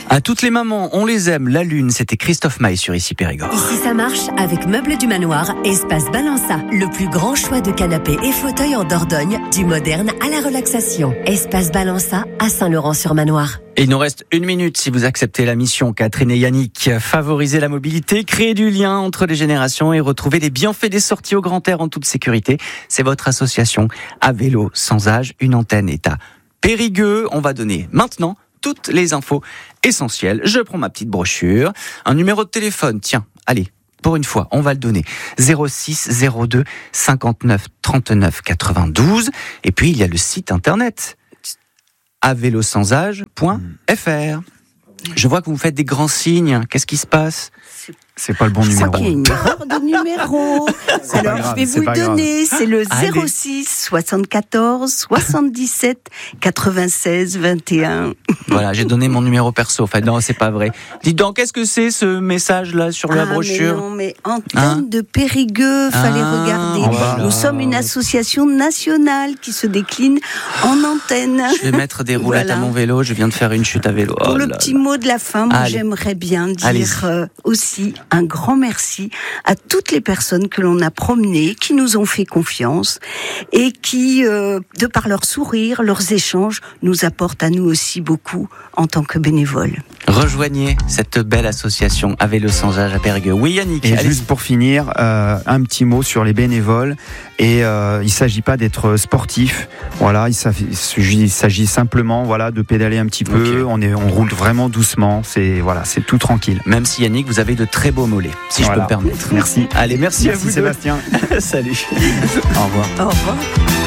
À toutes les mamans, on les aime. La Lune, c'était Christophe Maé sur Ici Périgord. Ici ça marche avec Meubles du Manoir, Espace Balança. Le plus grand choix de canapés et fauteuils en Dordogne, du moderne à la relaxation. Espace Balança à Saint-Laurent-sur-Manoir. Et il nous reste 1 minute si vous acceptez la mission, Catherine et Yannick. Favoriser la mobilité, créer du lien entre les générations et retrouver les bienfaits des sorties au grand air en toute sécurité. C'est votre association à vélo sans âge. Une antenne est à Périgueux. On va donner maintenant toutes les infos essentielles. Je prends ma petite brochure. Un numéro de téléphone, tiens, allez. Pour une fois, on va le donner. 06 02 59 39 92. Et puis, il y a le site internet avelosansage.fr. Je vois que vous faites des grands signes. Qu'est-ce qui se passe ? C'est pas le bon numéro. Je crois qu'il y a une erreur de numéro. Alors, je vais vous le donner. C'est le 06 74 77 96 21. Voilà, j'ai donné mon numéro perso. Enfin, non, c'est pas vrai. Dites donc, qu'est-ce que c'est ce message-là sur la brochure ? Mais non, mais antenne de Périgueux, fallait regarder. Nous sommes une association nationale qui se décline en antenne. Je vais mettre des roulettes à mon vélo. Je viens de faire une chute à vélo. Pour le petit mot de la fin, moi, j'aimerais bien dire aussi un grand merci à toutes les personnes que l'on a promenées, qui nous ont fait confiance et qui, de par leur sourire, leurs échanges, nous apportent à nous aussi beaucoup en tant que bénévoles. Rejoignez cette belle association à vélo sans âge à Périgueux. Oui, Yannick. Et juste pour finir, un petit mot sur les bénévoles. Et il ne s'agit pas d'être sportif. Voilà, il s'agit simplement de pédaler un petit peu. On roule vraiment doucement. C'est tout tranquille. Même si, Yannick, vous avez de très beaux mollets, si je peux me permettre. Merci. Allez, merci à vous Sébastien. Salut. Au revoir. Au revoir.